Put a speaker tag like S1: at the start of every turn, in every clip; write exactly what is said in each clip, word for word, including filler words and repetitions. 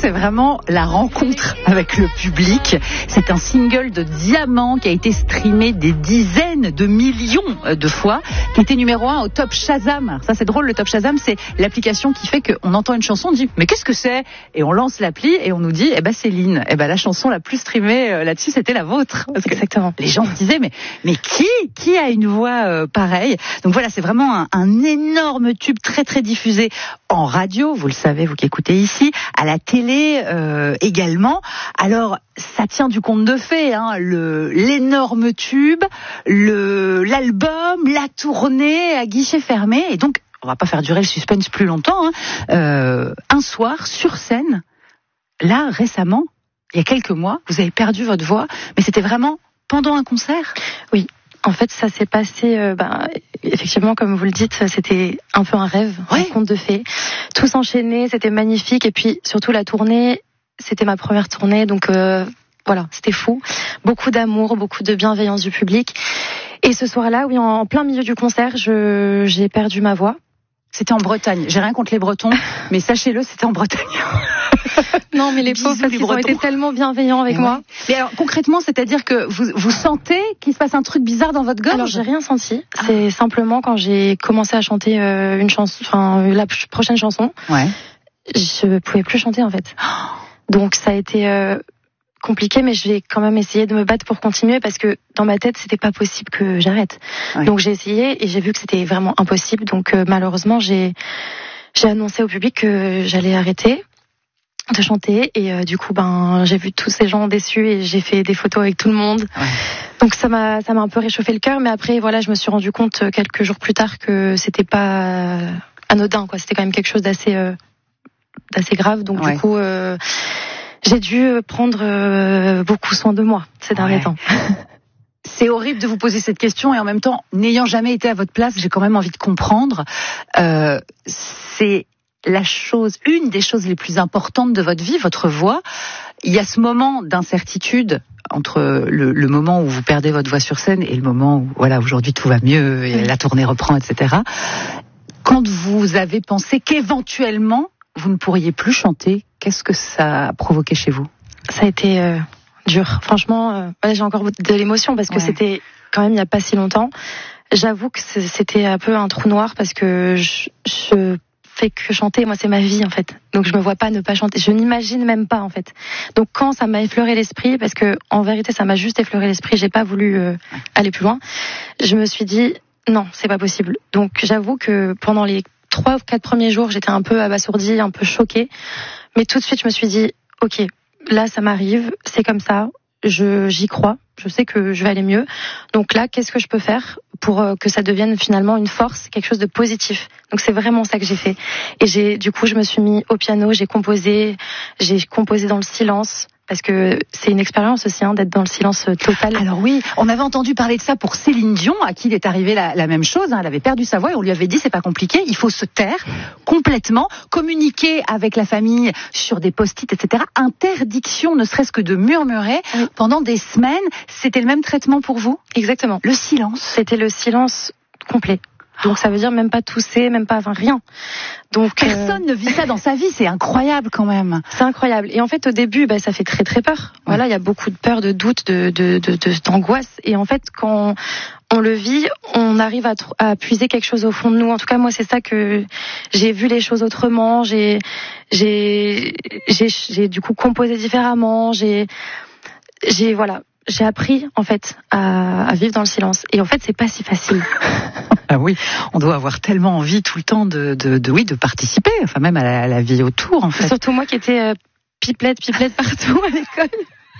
S1: c'est vraiment la rencontre avec le public. C'est un single de Diamant qui a été streamé des dizaines de millions de fois, qui était numéro un au Top Shazam. Alors ça, c'est drôle, le Top Shazam, c'est l'application qui fait qu'on entend une chanson, on dit mais qu'est-ce que c'est ? Et on lance l'appli et on nous dit eh ben c'est Lynn. Eh ben la chanson la plus streamée là-dessus, c'était la vôtre. Parce que
S2: exactement.
S1: Les gens se disaient mais mais qui qui a une voix euh, pareille ? Donc voilà, c'est vraiment un, un énorme tube très très diffusé en radio, vous le savez, vous qui écoutez ici, à la télé euh, également. Alors, ça tient du conte de fées, hein, le, l'énorme tube, le, l'album, la tournée à guichet fermé. Et donc, on va pas faire durer le suspense plus longtemps. Hein. Euh, un soir, sur scène, là, récemment, il y a quelques mois, vous avez perdu votre voix, mais c'était vraiment pendant un concert ?
S2: Oui. En fait, ça s'est passé, euh, bah, effectivement, comme vous le dites, c'était un peu un rêve, ouais. Un conte de fées. Tout s'enchaînait, c'était magnifique. Et puis, surtout, la tournée, c'était ma première tournée. Donc, euh, voilà, c'était fou. Beaucoup d'amour, beaucoup de bienveillance du public. Et ce soir-là, oui, en plein milieu du concert, je, j'ai perdu ma voix.
S1: C'était en Bretagne. J'ai rien contre les Bretons, mais sachez-le, c'était en Bretagne.
S2: Non, mais les pauvres, parce qu'ils ont été tellement bienveillants avec
S1: mais
S2: moi.
S1: Ouais. Mais alors, concrètement, c'est-à-dire que vous, vous sentez qu'il se passe un truc bizarre dans votre gorge ?
S2: Alors, j'ai rien senti. Ah. C'est simplement quand j'ai commencé à chanter euh, une chanson, enfin, la prochaine chanson.
S1: Ouais.
S2: Je pouvais plus chanter, en fait. Donc, ça a été euh, compliqué, mais j'ai quand même essayé de me battre pour continuer parce que dans ma tête, c'était pas possible que j'arrête. Ouais. Donc, j'ai essayé et j'ai vu que c'était vraiment impossible. Donc, euh, malheureusement, j'ai, j'ai annoncé au public que j'allais arrêter de chanter et euh, du coup ben j'ai vu tous ces gens déçus et j'ai fait des photos avec tout le monde. Ouais. Donc ça m'a ça m'a un peu réchauffé le cœur, mais après voilà, je me suis rendu compte quelques jours plus tard que c'était pas anodin quoi, c'était quand même quelque chose d'assez euh, d'assez grave. Donc ouais. Du coup euh, j'ai dû prendre euh, beaucoup soin de moi ces derniers ouais. temps.
S1: C'est horrible de vous poser cette question et en même temps, n'ayant jamais été à votre place, j'ai quand même envie de comprendre. Euh, c'est la chose, une des choses les plus importantes de votre vie, votre voix. Il y a ce moment d'incertitude entre le, le moment où vous perdez votre voix sur scène et le moment où, voilà, aujourd'hui tout va mieux et oui. La tournée reprend, et cetera. Quand vous avez pensé qu'éventuellement vous ne pourriez plus chanter, qu'est-ce que ça a provoqué chez vous ?
S2: Ça a été euh, dur. Franchement, euh, ouais, j'ai encore de l'émotion parce que ouais. C'était quand même il n'y a pas si longtemps. J'avoue que c'était un peu un trou noir parce que je, je fait que chanter, moi c'est ma vie en fait. Donc je me vois pas ne pas chanter. Je n'imagine même pas en fait. Donc quand ça m'a effleuré l'esprit, parce que en vérité ça m'a juste effleuré l'esprit, j'ai pas voulu euh, aller plus loin. Je me suis dit non, c'est pas possible. Donc j'avoue que pendant les trois ou quatre premiers jours, j'étais un peu abasourdie, un peu choquée. Mais tout de suite je me suis dit ok, là ça m'arrive, c'est comme ça. Je j'y crois. Je sais que je vais aller mieux. Donc là, qu'est-ce que je peux faire pour que ça devienne finalement une force, quelque chose de positif. Donc c'est vraiment ça que j'ai fait. Et j'ai, du coup, je me suis mis au piano, j'ai composé, j'ai composé dans le silence. Parce que c'est une expérience aussi hein, d'être dans le silence total.
S1: Alors oui, on avait entendu parler de ça pour Céline Dion, à qui il est arrivé la, la même chose. Hein, elle avait perdu sa voix et on lui avait dit c'est pas compliqué, il faut se taire complètement, communiquer avec la famille sur des post-it, et cetera. Interdiction, ne serait-ce que de murmurer oui. Pendant des semaines. C'était le même traitement pour vous ?
S2: Exactement.
S1: Le silence.
S2: C'était le silence complet. Donc ça veut dire même pas tousser, même pas, enfin rien. Donc
S1: personne euh... ne vit ça dans sa vie, c'est incroyable quand même.
S2: C'est incroyable. Et en fait au début, bah, ça fait très très peur. Ouais. Voilà, il y a beaucoup de peur, de doute, de, de, de, de d'angoisse. Et en fait, quand on le vit, on arrive à, à puiser quelque chose au fond de nous. En tout cas, moi, c'est ça que j'ai vu les choses autrement. J'ai, j'ai, j'ai, j'ai du coup composé différemment. J'ai, j'ai voilà. J'ai appris en fait à, à vivre dans le silence et en fait c'est pas si facile.
S1: Ah oui, on doit avoir tellement envie tout le temps de, de, de oui de participer, enfin même à la, à la vie autour en fait.
S2: Surtout moi qui étais euh, pipelette pipelette partout à l'école.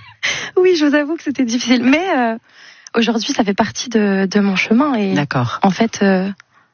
S2: Oui, je vous avoue que c'était difficile, mais euh, aujourd'hui ça fait partie de, de mon chemin et
S1: d'accord.
S2: En fait. Euh,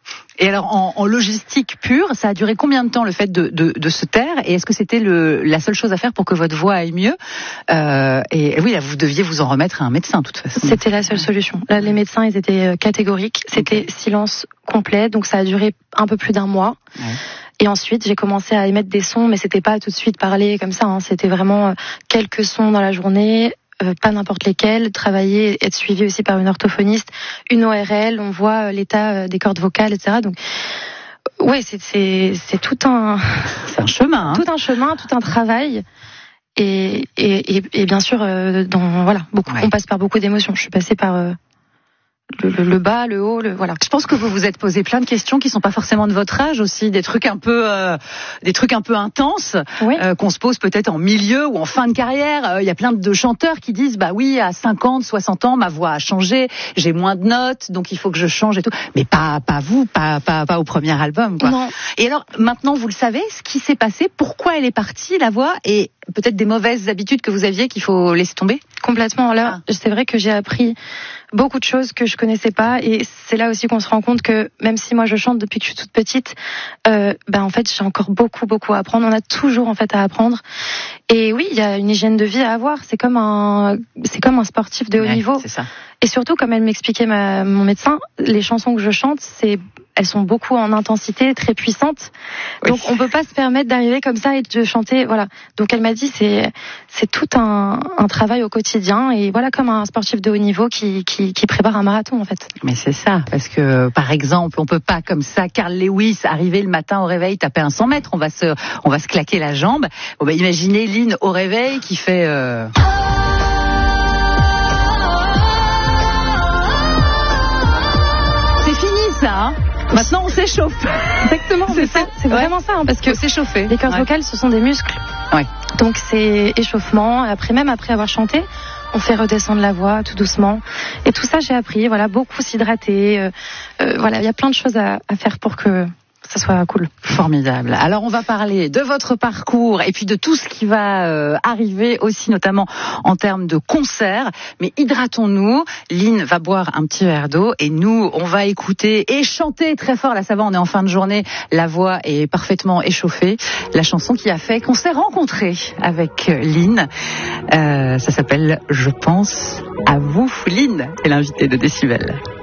S1: Et alors, en, en logistique pure, ça a duré combien de temps le fait de, de, de se taire ? Et est-ce que c'était le, la seule chose à faire pour que votre voix aille mieux ? euh, et, et oui, là, vous deviez vous en remettre à un médecin, de toute façon.
S2: C'était la seule solution. Là, les médecins, ils étaient catégoriques. C'était okay. Silence complet, donc ça a duré un peu plus d'un mois. Ouais. Et ensuite, j'ai commencé à émettre des sons, mais c'était pas tout de suite parler comme ça. Hein. C'était vraiment quelques sons dans la journée. Euh, pas n'importe lesquels, travailler, être suivi aussi par une orthophoniste, une O R L, on voit l'état des cordes vocales, et cetera. Donc ouais, c'est c'est c'est tout un
S1: c'est un chemin, hein.
S2: tout un chemin, tout un travail. Et, et, et, et bien sûr, euh, dans, voilà, beaucoup, ouais. on passe par beaucoup d'émotions. Je suis passée par euh, le, le, le bas, le haut, le voilà.
S1: Je pense que vous vous êtes posé plein de questions qui sont pas forcément de votre âge aussi, des trucs un peu, euh, des trucs un peu intenses,
S2: oui.
S1: euh, qu'on se pose peut-être en milieu ou en fin de carrière. Il euh, y a plein de chanteurs qui disent, bah oui, à cinquante, soixante ans, ma voix a changé, j'ai moins de notes, donc il faut que je change et tout. Mais pas, pas vous, pas, pas, pas au premier album, quoi.
S2: Non.
S1: Et alors, maintenant, vous le savez, ce qui s'est passé, pourquoi elle est partie, la voix, et peut-être des mauvaises habitudes que vous aviez qu'il faut laisser tomber?
S2: Complètement. Là, ah. c'est vrai que j'ai appris beaucoup de choses que je connaissais pas, et c'est là aussi qu'on se rend compte que même si moi je chante depuis que je suis toute petite, euh, ben en fait j'ai encore beaucoup beaucoup à apprendre. On a toujours en fait à apprendre. Et oui, il y a une hygiène de vie à avoir. C'est comme un, c'est comme un sportif de haut
S1: ouais,
S2: niveau.
S1: C'est ça.
S2: Et surtout, comme elle m'expliquait ma, mon médecin, les chansons que je chante, c'est, elles sont beaucoup en intensité, très puissantes. Oui. Donc, on peut pas se permettre d'arriver comme ça et de chanter, voilà. Donc, elle m'a dit, c'est, c'est tout un, un travail au quotidien, et voilà, comme un sportif de haut niveau qui, qui, qui prépare un marathon, en fait.
S1: Mais c'est ça, parce que, par exemple, on peut pas, comme ça, Carl Lewis, arriver le matin au réveil, taper un cent mètres, on va se, on va se claquer la jambe. Bon, bah, imaginez Lynn au réveil qui fait, euh... ça, hein. Maintenant on s'échauffe.
S2: Exactement, c'est ça. C'est vraiment ouais. ça, hein, parce que
S1: s'échauffer.
S2: Les cordes ouais. vocales, ce sont des muscles.
S1: Ouais.
S2: Donc c'est échauffement. Après, même après avoir chanté, on fait redescendre la voix tout doucement. Et tout ça, j'ai appris. Voilà, beaucoup s'hydrater. Euh, euh, voilà, il y a plein de choses à, à faire pour que ça soit cool.
S1: Formidable. Alors on va parler de votre parcours et puis de tout ce qui va euh, arriver aussi, notamment en termes de concerts. Mais hydratons-nous. Lynn va boire un petit verre d'eau et nous, on va écouter et chanter très fort. Là, ça va, on est en fin de journée. La voix est parfaitement échauffée. La chanson qui a fait qu'on s'est rencontrés avec Lynn. Euh, ça s'appelle « Je pense à vous ». Lynn est l'invitée de Décibel.